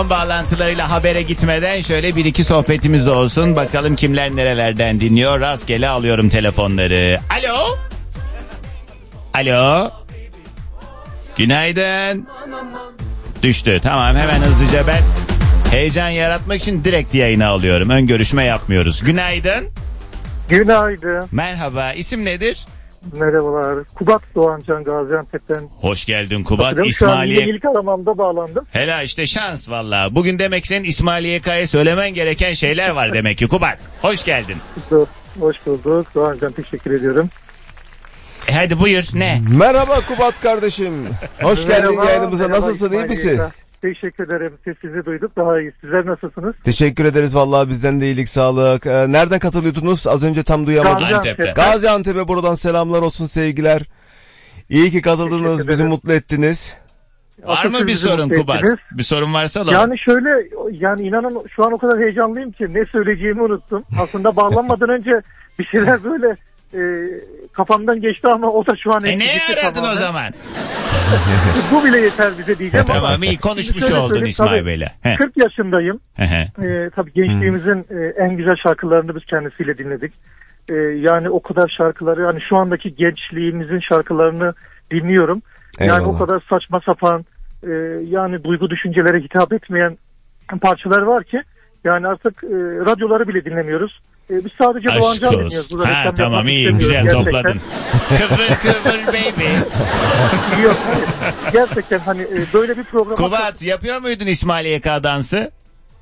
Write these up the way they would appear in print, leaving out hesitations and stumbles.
Bağlantılarıyla habere gitmeden şöyle bir iki sohbetimiz olsun. Bakalım kimler nerelerden dinliyor. Rastgele alıyorum telefonları. Alo. Alo. Günaydın. Düştü. Tamam, hemen hızlıca ben heyecan yaratmak için direkt yayına alıyorum. Ön görüşme yapmıyoruz. Günaydın. Günaydın. Merhaba. İsim nedir? Merhabalar. Kubat Doğancan, Gaziantep'ten. Hoş geldin Kubat. İsmailiye. İlk aramamda bağlandım. Helal işte, şans valla. Bugün demek senin İsmail YK'ya söylemen gereken şeyler var demek ki Kubat. Hoş geldin. Hoş bulduk. Doğancan, teşekkür ediyorum. Hadi buyur, ne? Merhaba Kubat kardeşim. Hoş geldin yayınımıza. Nasılsın, iyi misin? Teşekkür ederim. Sesinizi duyduk, daha iyi. Sizler nasılsınız? Teşekkür ederiz vallahi, bizden de iyilik, sağlık. Nereden katılıyordunuz? Az önce tam duyamadım. Gaziantep'e buradan selamlar olsun, sevgiler. İyi ki katıldınız, bizi mutlu ettiniz. Var mı bir sorun Kubat? Bir sorun varsa alalım. Yani şöyle, yani inanın şu an o kadar heyecanlıyım ki ne söyleyeceğimi unuttum. Aslında bağlanmadan önce bir şeyler böyle kafamdan geçti ama o da şu an... ne aradın o zaman? Bu bile yeter bize diyeceğim ama... Tamam, iyi konuşmuş oldun İsmail Bey'le. 40 yaşındayım. Tabii gençliğimizin en güzel şarkılarını biz kendisiyle dinledik. Yani o kadar şarkıları, yani şu andaki gençliğimizin şarkılarını dinliyorum. Eyvallah. Yani o kadar saçma sapan, yani duygu düşüncelere hitap etmeyen parçalar var ki yani artık radyoları bile dinlemiyoruz. Biz sadece Doğancan dinliyoruz. Ha tamam, iyi, güzel gerçekten topladın. Kıvır kıvır baby. Yok, gerçekten hani böyle bir program... Kubat, yapıyor muydun İsmail YK dansı?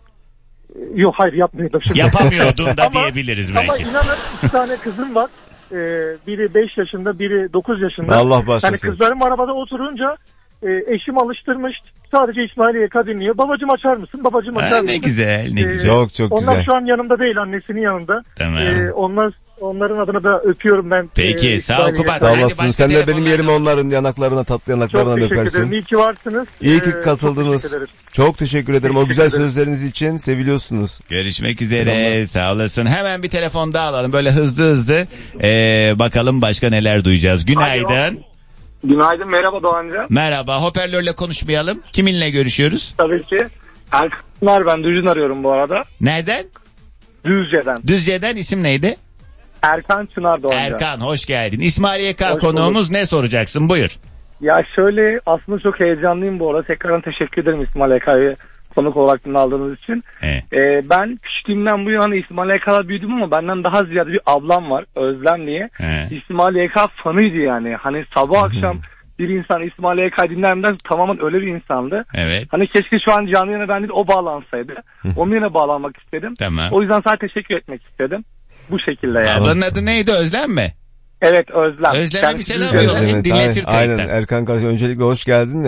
Yok, hayır, yapmıyordum şimdi. Yapamıyordun da diyebiliriz belki. Ama inanın 2 tane kızım var. Biri 5 yaşında, biri 9 yaşında. Allah başlasın. Hani kızlarım arabada oturunca eşim alıştırmış. Sadece İsmail YK dinliyor. Babacım açar mısın? Babacım açar mısın? Ne güzel, ne güzel. Çok güzel. Onlar şu an yanımda değil, annesinin yanında. Tamam. Onların adına da öpüyorum ben. Peki, sağ ol Kubat. Sağ olasın. Sen de benim yerime onların yanaklarına, tatlı yanaklarına öpersin. Çok teşekkür ederim. İyi ki varsınız. İyi ki katıldınız. Çok teşekkür ederim. O güzel sözleriniz için seviliyorsunuz. Görüşmek üzere. Sağ olasın. Hemen bir telefon daha alalım. Böyle hızlı. Bakalım başka neler duyacağız. Günaydın. Günaydın, merhaba Doğancan. Merhaba. Hoparlörle konuşmayalım. Kiminle görüşüyoruz? Tabii ki. Erkan, ben Düzce'den arıyorum bu arada. Nereden? Düzce'den. Düzce'den, isim neydi? Erkan Çınar Doğancan. Erkan, hoş geldin. İsmail YK konuğumuz, ne soracaksın? Buyur. Ya şöyle, aslında çok heyecanlıyım bu arada. Tekrardan teşekkür ederim İsmail YK'yı konuk olarak aldığınız için. Ben küçüklüğümden bu yana İsmail YK'la büyüdüm ama benden daha ziyade bir ablam var, Özlem diye. İsmail YK fanıydı yani. Hani sabah akşam bir insan İsmail YK dinlerden tamamen öyle bir insandı. Evet. Hani keşke şu an canlı yayına ben değil o bağlansaydı. Onun yerine bağlanmak istedim. Tamam. O yüzden sana teşekkür etmek istedim. Bu şekilde yani. Ablanın adı neydi, Özlem mi? Evet, Özlem. Özlem'e bir selam yollayın, dinletir kayıttan. Aynen Erkan kardeşim, öncelikle hoş geldin.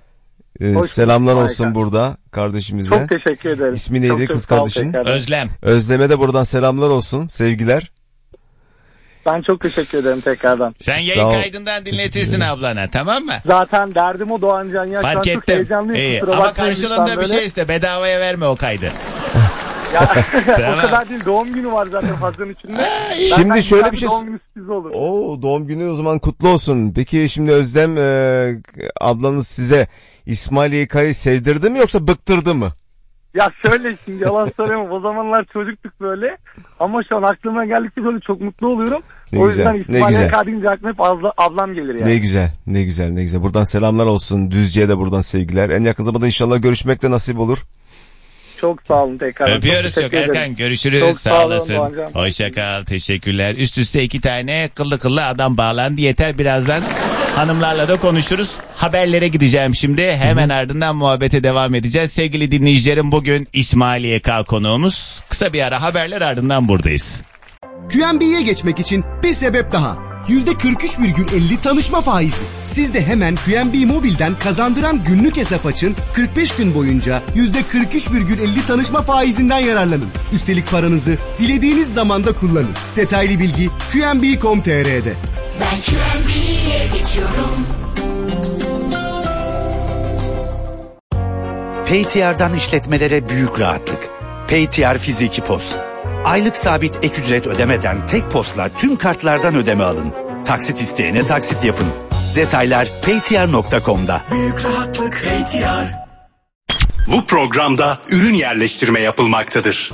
Selamlar olsun burada kardeşimize. Çok teşekkür ederim. İsmi neydi kız kardeşin? Özlem. Özlem'e de buradan selamlar olsun, sevgiler. Ben çok teşekkür ederim tekrardan. Sen yayın kaydından dinletirsin ablana, tamam mı? Zaten derdim o Doğancan ya. Fark ettim. İyi. Ama karşılığında bir şey iste, bedavaya verme o kaydı. Ya, o kadar değil, doğum günü var zaten Haziran içinde. Şimdi şöyle bir şey... Doğum günü sürprizi olur. Doğum günü o zaman kutlu olsun. Peki şimdi Özlem ablanız size İsmail YK'yı sevdirdi mi yoksa bıktırdı mı? Ya şöyle, şimdi yalan söyleyemem. O zamanlar çocuktuk böyle. Ama şu an aklıma geldikçe böyle çok mutlu oluyorum. Ne o güzel, yüzden İsmail YK deyince aklıma hep ablam gelir yani. Ne güzel. Buradan selamlar olsun. Düzce'ye de buradan sevgiler. En yakın zamanda inşallah görüşmek de nasip olur. Çok sağ olun tekrar. Öpüyoruz çok Erkan. Görüşürüz. Çok sağ olasın. Hoşça kal. Teşekkürler. Üst üste 2 tane kıllı adam bağlandı. Yeter, birazdan hanımlarla da konuşuruz. Haberlere gideceğim şimdi. Hemen ardından muhabbete devam edeceğiz. Sevgili dinleyicilerim, bugün İsmail YK konuğumuz. Kısa bir ara, haberler ardından buradayız. QNB'ye geçmek için bir sebep daha. %43,50 tanışma faizi. Siz de hemen QNB Mobil'den kazandıran günlük hesap açın. 45 gün boyunca %43,50 tanışma faizinden yararlanın. Üstelik paranızı dilediğiniz zamanda kullanın. Detaylı bilgi QNB.com.tr'de. Ben QNB'ye geçiyorum. PayTR'dan işletmelere büyük rahatlık. PayTR Fiziki POS. Aylık sabit ek ücret ödemeden tek posla tüm kartlardan ödeme alın. Taksit isteyene taksit yapın. Detaylar paytr.com'da. Büyük rahatlık PayTR. Bu programda ürün yerleştirme yapılmaktadır.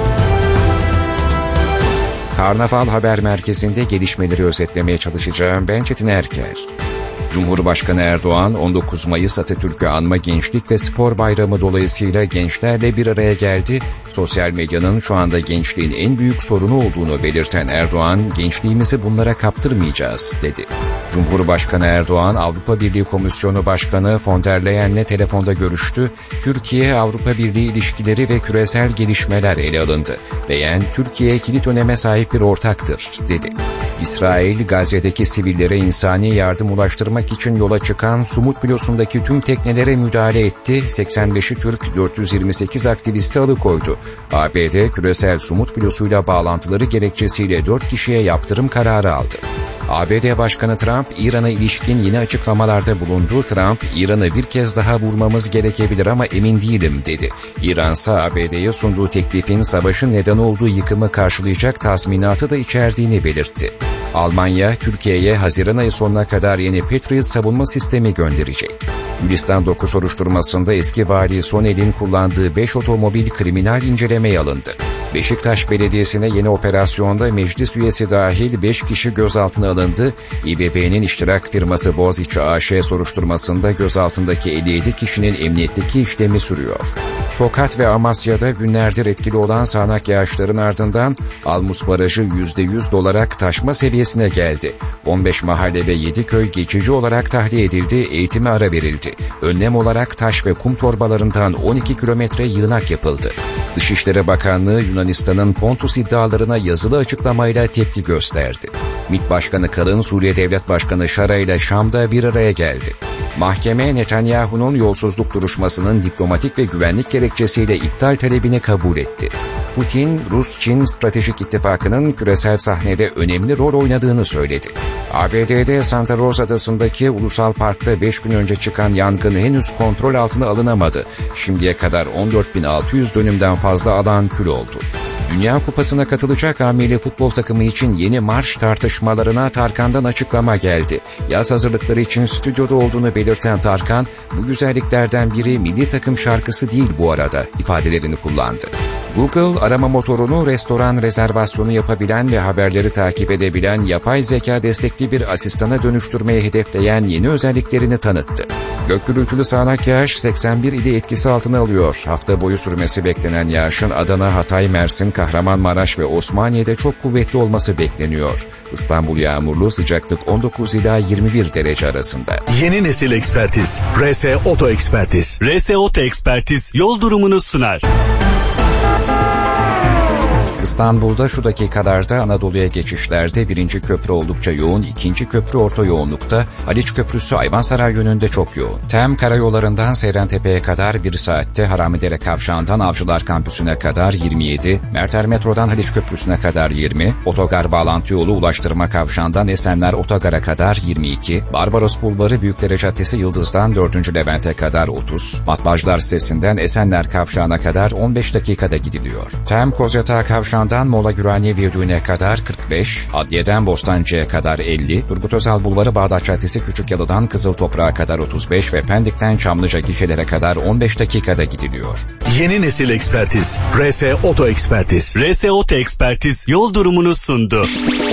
Karnaval Haber Merkezi'nde gelişmeleri özetlemeye çalışacağım. Ben Çetin Erker. Cumhurbaşkanı Erdoğan 19 Mayıs Atatürk'ü Anma Gençlik ve Spor Bayramı dolayısıyla gençlerle bir araya geldi. Sosyal medyanın şu anda gençliğin en büyük sorunu olduğunu belirten Erdoğan, gençliğimizi bunlara kaptırmayacağız dedi. Cumhurbaşkanı Erdoğan, Avrupa Birliği Komisyonu Başkanı von der Leyen'le telefonda görüştü. Türkiye-Avrupa Birliği ilişkileri ve küresel gelişmeler ele alındı. Leyen, Türkiye kilit öneme sahip bir ortaktır dedi. İsrail, Gazze'deki sivillere insani yardım ulaştırmak için yola çıkan Sumut filosundaki tüm teknelere müdahale etti. 85'i Türk, 428 aktivisti alıkoydu. ABD, küresel Sumut filosuyla bağlantıları gerekçesiyle 4 kişiye yaptırım kararı aldı. ABD Başkanı Trump, İran'a ilişkin yeni açıklamalarda bulundu. Trump, İran'ı bir kez daha vurmamız gerekebilir ama emin değilim dedi. İran ise ABD'ye sunduğu teklifin savaşın neden olduğu yıkımı karşılayacak tazminatı da içerdiğini belirtti. Almanya, Türkiye'ye Haziran ayı sonuna kadar yeni Patriot savunma sistemi gönderecek. Gülistan 9 soruşturmasında eski vali Sonel'in kullandığı 5 otomobil kriminal incelemeye alındı. Beşiktaş Belediyesi'ne yeni operasyonda meclis üyesi dahil 5 kişi gözaltına alındı. İBB'nin iştirak firması Boğaziçi AŞ soruşturmasında gözaltındaki 57 kişinin emniyetteki işlemi sürüyor. Tokat ve Amasya'da günlerdir etkili olan sağanak yağışların ardından Almus Barajı %100 dolarak taşma seviyesine geldi. 15 mahalle ve 7 köy geçici olarak tahliye edildi, eğitime ara verildi. Önlem olarak taş ve kum torbalarından 12 kilometre yığınak yapıldı. Dışişleri Bakanlığı Yunanistan'ın Pontus iddialarına yazılı açıklamayla tepki gösterdi. MİT Başkanı Kalın, Suriye Devlet Başkanı Şara ile Şam'da bir araya geldi. Mahkeme Netanyahu'nun yolsuzluk duruşmasının diplomatik ve güvenlik gerekçesiyle iptal talebini kabul etti. Putin, Rus-Çin stratejik ittifakının küresel sahnede önemli rol oynadığını söyledi. ABD'de Santa Rosa Adası'ndaki ulusal parkta 5 gün önce çıkan yangın henüz kontrol altına alınamadı. Şimdiye kadar 14.600 dönümden fazla alan kül oldu. Dünya Kupası'na katılacak A-Milli futbol takımı için yeni marş tartışmalarına Tarkan'dan açıklama geldi. Yaz hazırlıkları için stüdyoda olduğunu belirten Tarkan, bu güzelliklerden biri milli takım şarkısı değil bu arada ifadelerini kullandı. Google, arama motorunu restoran rezervasyonu yapabilen ve haberleri takip edebilen yapay zeka destekli bir asistana dönüştürmeye hedefleyen yeni özelliklerini tanıttı. Gök gürültülü sağanak yağış 81 ili etkisi altına alıyor. Hafta boyu sürmesi beklenen yağışın Adana, Hatay, Mersin, Kahramanmaraş ve Osmaniye'de çok kuvvetli olması bekleniyor. İstanbul yağmurlu, sıcaklık 19 ila 21 derece arasında. Yeni nesil ekspertiz. RS Oto Ekspertiz. RS Oto Ekspertiz yol durumunu sunar. İstanbul'da şu dakikalarda Anadolu'ya geçişlerde 1. köprü oldukça yoğun, 2. köprü orta yoğunlukta, Haliç Köprüsü Ayvansaray yönünde çok yoğun. TEM karayollarından Seyrantepe'ye kadar 1 saatte, Haramidere Kavşağı'ndan Avcılar Kampüsü'ne kadar 27, Merter Metro'dan Haliç Köprüsü'ne kadar 20, Otogar Bağlantı Yolu Ulaştırma Kavşağı'ndan Esenler Otogar'a kadar 22, Barbaros Bulvarı Büyükdere Caddesi Yıldız'dan 4. Levent'e kadar 30, Matbaacılar sitesinden Esenler Kavşağı'na kadar 15 dakikada gidiliyor. TEM Kozyatağı Kavşağı'ndan Mola Güraniye Viyadüğü'ne kadar 45, Adliye'den Bostancı'ya kadar 50, Turgut Özal Bulvarı Bağdat Caddesi Küçükyalı'dan Kızıltoprak'a kadar 35 ve Pendik'ten Çamlıca gişelere kadar 15 dakikada gidiliyor. Yeni nesil ekspertiz. RS Oto Ekspertiz. RS Oto Ekspertiz yol durumunu sundu.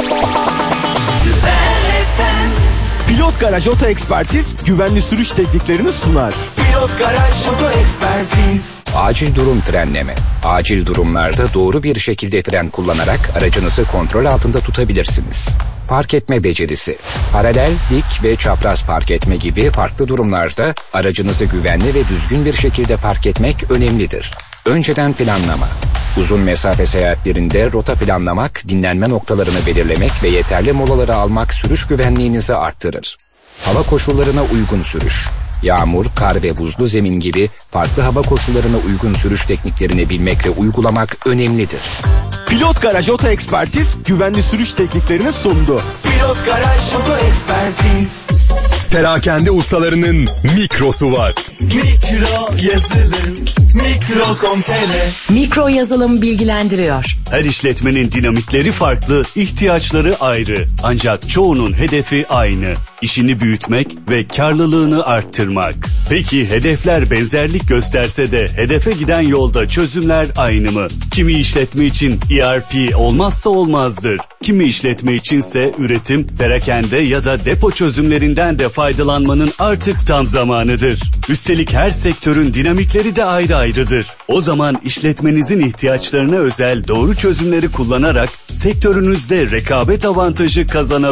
Pilot Garaj Oto Ekspertiz güvenli sürüş tekniklerini sunar. Pilot Garaj Oto Ekspertiz. Acil durum frenleme. Acil durumlarda doğru bir şekilde fren kullanarak aracınızı kontrol altında tutabilirsiniz. Park etme becerisi. Paralel, dik ve çapraz park etme gibi farklı durumlarda aracınızı güvenli ve düzgün bir şekilde park etmek önemlidir. Önceden planlama. Uzun mesafe seyahatlerinde rota planlamak, dinlenme noktalarını belirlemek ve yeterli molaları almak sürüş güvenliğinizi arttırır. Hava koşullarına uygun sürüş. Yağmur, kar ve buzlu zemin gibi farklı hava koşullarına uygun sürüş tekniklerini bilmek ve uygulamak önemlidir. Pilot Garaj Oto Ekspertiz güvenli sürüş tekniklerini sundu. Pilot Garaj Oto Ekspertiz. Perakende ustalarının mikrosu var. Mikro yazılım, Mikro.com.tr. Mikro yazılım bilgilendiriyor. Her işletmenin dinamikleri farklı, ihtiyaçları ayrı. Ancak çoğunun hedefi aynı. İşini büyütmek ve karlılığını arttırmak. Peki hedefler benzerlik gösterse de hedefe giden yolda çözümler aynı mı? Kimi işletme için ERP olmazsa olmazdır. Kimi işletme içinse üretim, perakende ya da depo çözümlerinden de faydalanmanın artık tam zamanıdır. Üstelik her sektörün dinamikleri de ayrı ayrıdır. O zaman işletmenizin ihtiyaçlarına özel doğru çözümleri kullanarak sektörünüzde rekabet avantajı kazanabilirsiniz.